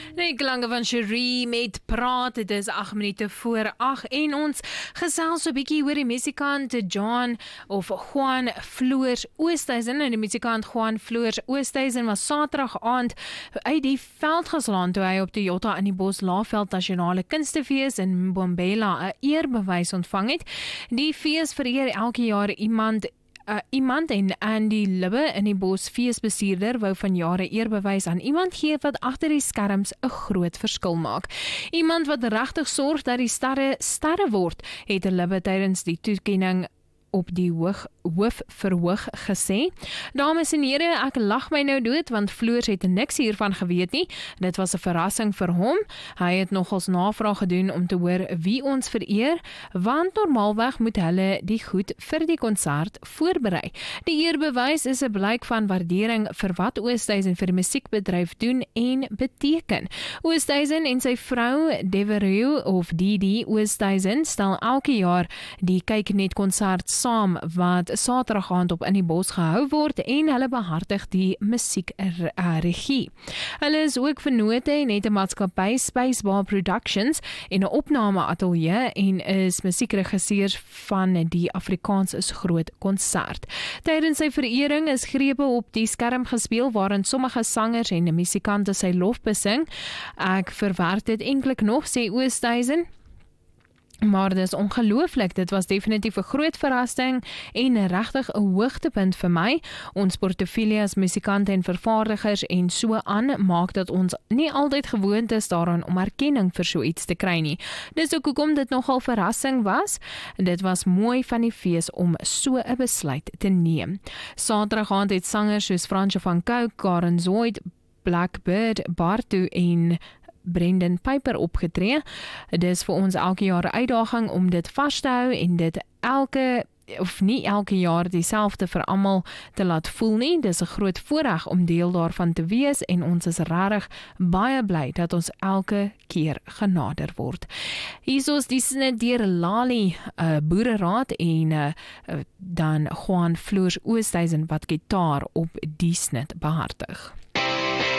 Die klanke van Cherie met praat, dit is 8 minute voor 8 en ons gesels so 'n bietjie oor die musikant John of Juan Floors Oosthuizen. En die musikant Juan Floors Oosthuizen was Saterdag aand uit die veld geslaan toe hy op Toyota in die Bos-Laagveld Nasionale Kunstefees in Mbombela 'n eerbewys ontvang het. Die fees vereer elke jaar iemand en Andy Libbe in die Bos feesbestuurder wou van jare eerbewys aan iemand gee wat agter die skerms 'n groot verskil maak. Iemand wat regtig sorg dat die sterre word, het Libbe tydens die toekenning op die hoofverhoog gesê. Dames en here, ek lag my nou dood want Floors het niks hiervan geweet nie. Dit was 'n verrassing vir hom. Hy het nogals navraag gedoen om te hoor wie ons vereer, want normaalweg moet hulle die goed vir die konsert voorberei. Die eerbewys is 'n blyk van waardering vir wat Oosthuizen vir die musiekbedryf doen en beteken. Oosthuizen en sy vrou Devereux of Didi Oosthuizen stel elke jaar die Kyk Net konsert saam wat Saterdag aand op in die Bos gehou word en hulle behartig die musiekregie. Hulle is ook vennote en het 'n maatskappy Spacebar Productions en 'n opname ateljee en is musiekregisseurs van die Afrikaans is groot konsert. Tydens sy verering is grepe op die skerm gespeel waarin sommige sangers en musikante sy lof besing. Ek verwerk dit enklik nog, sê Oosthuizen. Maar dit is ongelooflik, dit was definitief 'n groot verrassing en regtig 'n hoogtepunt vir my. Ons portefeulje as musikante en vervaardigers en so aan maak dat ons nie altyd gewoond is daaraan om erkenning vir so iets te kry nie. Dis ook hoekom dit nogal verrassing was. Dit was mooi van die fees om so 'n besluit te neem. Saterdag aand het sangers soos Fransje van Cooke, Karen Zoid, Blackbird, Bartu en Brendan Piper opgetree. Dit is vir ons elke jaar 'n uitdaging om dit vas te hou en dit nie elke jaar dieselfde vir almal te laat voel nie. Dis 'n groot voorreg om deel daarvan te wees en ons is regtig baie bly dat ons elke keer genader word. Hiersoos die snit deur Lali Boereraad en dan Juan Floors Oosthuizen wat gitaar op die snit behartig.